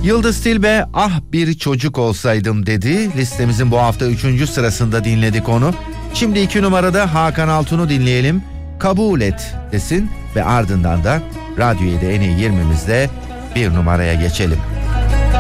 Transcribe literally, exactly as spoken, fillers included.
Yıldız Tilbe ah bir çocuk olsaydım dedi. Listemizin bu hafta üçüncü sırasında dinledik onu. Şimdi iki numarada Hakan Altun'u dinleyelim. Kabul et desin ve ardından da Radyo yedi en iyi yirmimizde bir numaraya geçelim.